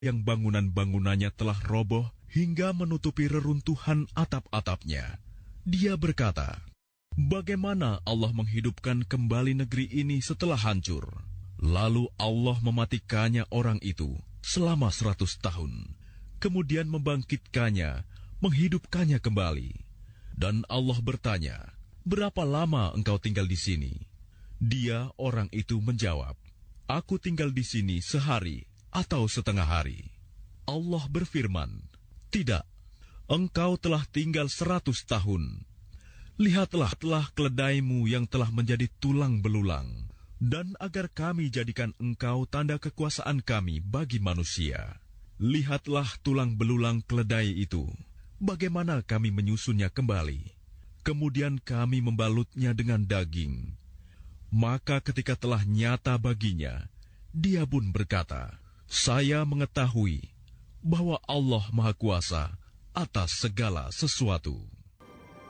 yang bangunan-bangunannya telah roboh hingga menutupi reruntuhan atap-atapnya. Dia berkata, bagaimana Allah menghidupkan kembali negeri ini setelah hancur? Lalu Allah mematikannya orang itu selama 100 tahun. Kemudian membangkitkannya, menghidupkannya kembali. Dan Allah bertanya, berapa lama engkau tinggal di sini? Dia, orang itu, menjawab, aku tinggal di sini sehari atau setengah hari. Allah berfirman, tidak, engkau telah tinggal 100 tahun. Lihatlah telah keledaimu yang telah menjadi tulang belulang. Dan agar kami jadikan engkau tanda kekuasaan kami bagi manusia. Lihatlah tulang belulang keledai itu, bagaimana kami menyusunnya kembali. Kemudian kami membalutnya dengan daging. Maka ketika telah nyata baginya, dia pun berkata, saya mengetahui bahwa Allah Maha Kuasa atas segala sesuatu.